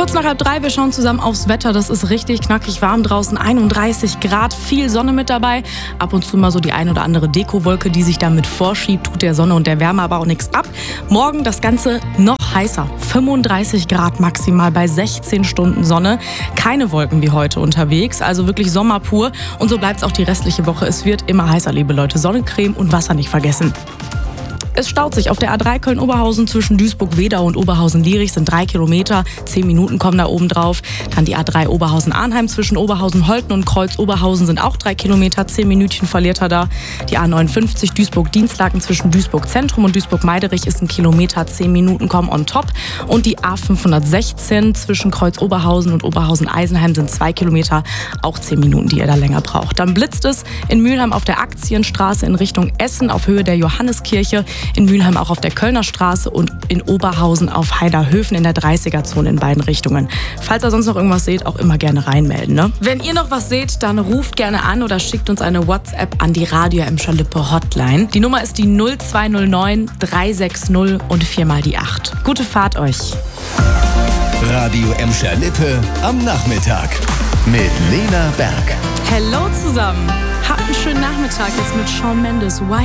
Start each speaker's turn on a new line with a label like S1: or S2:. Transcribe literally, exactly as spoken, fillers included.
S1: Kurz nach halb drei, wir schauen zusammen aufs Wetter. Das ist richtig knackig warm draußen, einunddreißig Grad, viel Sonne mit dabei. Ab und zu mal so die ein oder andere Dekowolke, die sich damit vorschiebt, tut der Sonne und der Wärme aber auch nichts ab. Morgen das Ganze noch heißer, fünfunddreißig Grad maximal bei sechzehn Stunden Sonne. Keine Wolken wie heute unterwegs, also wirklich Sommer pur. Und so bleibt es auch die restliche Woche. Es wird immer heißer, liebe Leute. Sonnencreme und Wasser nicht vergessen. Es staut sich auf der A drei Köln-Oberhausen zwischen Duisburg-Wedau und Oberhausen-Lierich, sind drei Kilometer, zehn Minuten kommen da oben drauf. Dann die A drei Oberhausen-Arnheim zwischen Oberhausen-Holten und Kreuz-Oberhausen sind auch drei Kilometer, zehn Minütchen verliert er da. Die A neunundfünfzig Duisburg-Dienstlaken zwischen Duisburg-Zentrum und Duisburg-Meiderich ist ein Kilometer, zehn Minuten kommen on top. Und die A fünfhundertsechzehn zwischen Kreuz-Oberhausen und Oberhausen-Eisenheim sind zwei Kilometer, auch zehn Minuten, die ihr da länger braucht. Dann blitzt es in Mülheim auf der Aktienstraße in Richtung Essen auf Höhe der Johanneskirche. In Mülheim auch auf der Kölner Straße und in Oberhausen auf Heiderhöfen in der dreißiger-Zone in beiden Richtungen. Falls ihr sonst noch irgendwas seht, auch immer gerne reinmelden. Ne? Wenn ihr noch was seht, dann ruft gerne an oder schickt uns eine WhatsApp an die Radio Emscher Lippe Hotline. Die Nummer ist die null zwei null neun drei sechs null und viermal die acht. Gute Fahrt euch.
S2: Radio Emscher Lippe am Nachmittag mit Lena Berg.
S1: Hello zusammen. Habt einen schönen Nachmittag jetzt mit Shawn Mendes. Why